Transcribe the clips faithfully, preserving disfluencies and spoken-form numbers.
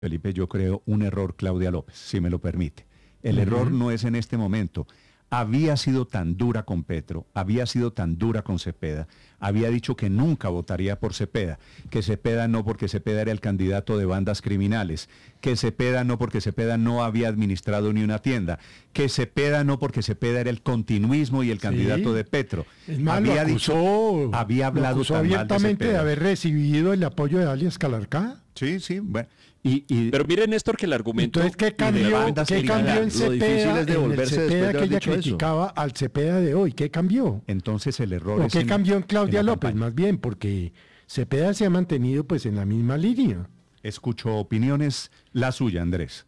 Felipe, yo creo un error Claudia López, si me lo permite. El uh-huh. error no es en este momento. Había sido tan dura con Petro, había sido tan dura con Cepeda, había dicho que nunca votaría por Cepeda, que Cepeda no porque Cepeda era el candidato de bandas criminales, que Cepeda no porque Cepeda no había administrado ni una tienda, que Cepeda no porque Cepeda era el continuismo y el candidato sí. de Petro. Es más, había lo acusó, dicho, había hablado lo acusó tan abiertamente mal de, de haber recibido el apoyo de alias Calarcá. Sí, sí, bueno. Y, y, pero mire, Néstor, que el argumento... Entonces, ¿qué cambió, ¿qué cambió en Cepeda, es en el Cepeda que ella criticaba eso. Al Cepeda de hoy? ¿Qué cambió? Entonces el error ¿O es qué en, cambió en Claudia en López? campaña. Más bien, porque Cepeda se ha mantenido pues en la misma línea. Escucho opiniones, la suya, Andrés.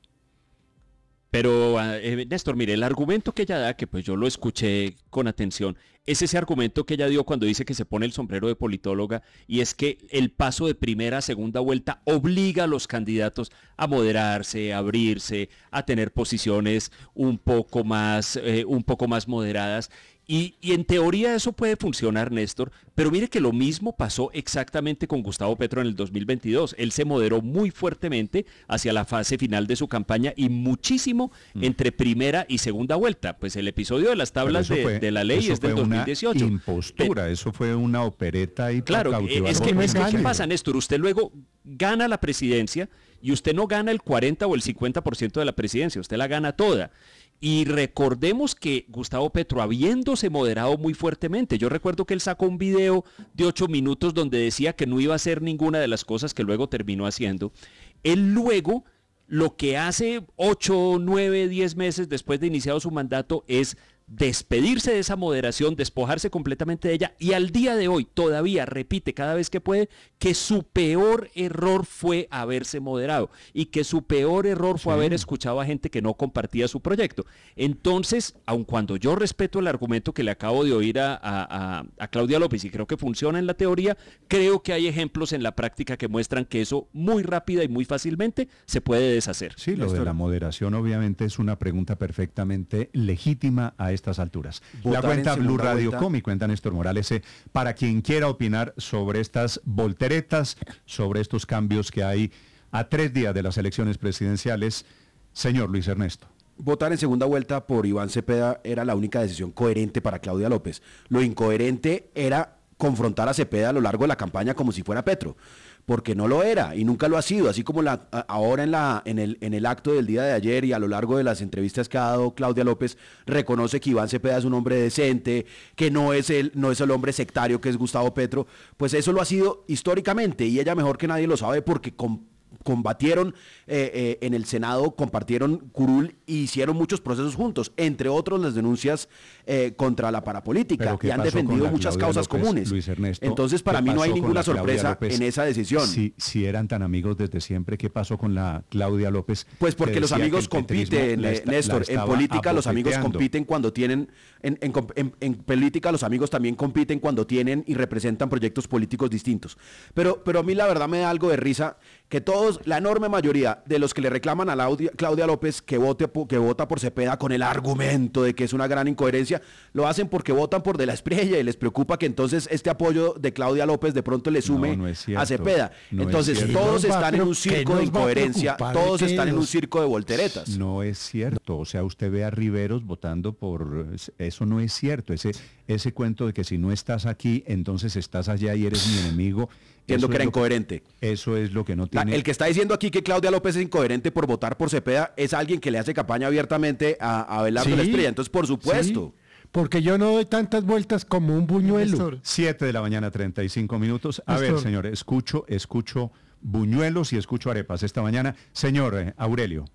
Pero, eh, Néstor, mire, el argumento que ella da, que pues yo lo escuché con atención, es ese argumento que ella dio cuando dice que se pone el sombrero de politóloga, y es que el paso de primera a segunda vuelta obliga a los candidatos a moderarse, a abrirse, a tener posiciones un poco más, eh, un poco más moderadas. Y, y en teoría eso puede funcionar, Néstor, pero mire que lo mismo pasó exactamente con Gustavo Petro en el dos mil veintidós. Él se moderó muy fuertemente hacia la fase final de su campaña y muchísimo mm. entre primera y segunda vuelta. Pues el episodio de las tablas de, fue, de la ley es del dos mil dieciocho. Impostura, eh, eso fue una opereta y claro, es que, es que ¿qué pasa, Néstor? Usted luego gana la presidencia y usted no gana el cuarenta o el cincuenta por ciento de la presidencia, usted la gana toda. Y recordemos que Gustavo Petro, habiéndose moderado muy fuertemente, yo recuerdo que él sacó un video de ocho minutos donde decía que no iba a hacer ninguna de las cosas que luego terminó haciendo. Él luego, lo que hace ocho, nueve, diez meses después de iniciado su mandato es despedirse de esa moderación, despojarse completamente de ella, y al día de hoy todavía repite cada vez que puede que su peor error fue haberse moderado y que su peor error fue sí. haber escuchado a gente que no compartía su proyecto. Entonces, aun cuando yo respeto el argumento que le acabo de oír a, a, a Claudia López y creo que funciona en la teoría, creo que hay ejemplos en la práctica que muestran que eso muy rápida y muy fácilmente se puede deshacer. Sí, lo de la moderación obviamente es una pregunta perfectamente legítima a estas alturas. La cuenta Blue Radio Com y cuenta Néstor Morales, eh, para quien quiera opinar sobre estas volteretas, sobre estos cambios que hay a tres días de las elecciones presidenciales. Señor Luis Ernesto. Votar en segunda vuelta por Iván Cepeda era la única decisión coherente para Claudia López. Lo incoherente era confrontar a Cepeda a lo largo de la campaña como si fuera Petro, porque no lo era y nunca lo ha sido, así como la, ahora en, la, en, el, en el acto del día de ayer y a lo largo de las entrevistas que ha dado Claudia López, reconoce que Iván Cepeda es un hombre decente, que no es, el, no es el hombre sectario que es Gustavo Petro, pues eso lo ha sido históricamente y ella mejor que nadie lo sabe porque con, combatieron eh, eh, en el Senado, compartieron curul y hicieron muchos procesos juntos, entre otros las denuncias eh, contra la parapolítica y han defendido muchas Claudia causas López, comunes. Luis Ernesto, entonces para mí no hay ninguna sorpresa López, en esa decisión. Si, si eran tan amigos desde siempre, ¿qué pasó con la Claudia López? Pues porque los amigos compiten, esta, Néstor, en política los amigos compiten cuando tienen, en, en, en, en política los amigos también compiten cuando tienen y representan proyectos políticos distintos. Pero, pero a mí la verdad me da algo de risa que todos, la enorme mayoría de los que le reclaman a Claudia, Claudia López que vote que vota por Cepeda con el argumento de que es una gran incoherencia, lo hacen porque votan por De la Espriella y les preocupa que entonces este apoyo de Claudia López de pronto le sume no, no cierto, a Cepeda. No entonces todos están en un circo de incoherencia, todos están en un circo de volteretas. No es cierto, o sea, usted ve a Riveros votando por... Eso no es cierto, ese, ese cuento de que si no estás aquí, entonces estás allá y eres mi enemigo... Entiendo que era incoherente. Que, eso es lo que no tiene... La, el que está diciendo aquí que Claudia López es incoherente por votar por Cepeda es alguien que le hace campaña abiertamente a, a Abelardo ¿Sí? de la Espriella. Entonces, por supuesto. Sí, porque yo no doy tantas vueltas como un buñuelo. Siete de la mañana, treinta y cinco minutos. A Néstor. ver, señor, escucho, escucho buñuelos y escucho arepas esta mañana. Señor eh, Aurelio.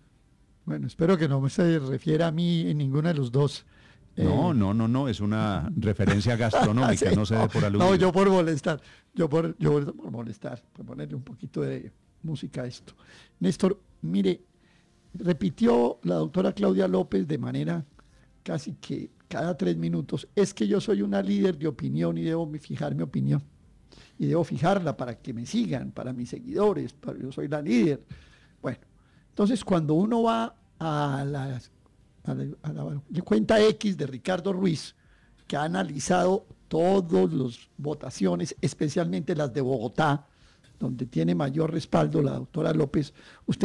Bueno, espero que no se refiera a mí en ninguno de los dos. No, eh, no, no, no, es una referencia gastronómica, sí, no se dé por aludido. No, yo por molestar, yo por, yo por molestar, por ponerle un poquito de música a esto. Néstor, mire, repitió la doctora Claudia López de manera casi que cada tres minutos, es que yo soy una líder de opinión y debo fijar mi opinión. Y debo fijarla para que me sigan, para mis seguidores, para, yo soy la líder. Bueno, entonces cuando uno va a las... A la, a la cuenta X de Ricardo Ruiz, que ha analizado todas las votaciones, especialmente las de Bogotá, donde tiene mayor respaldo la doctora López, usted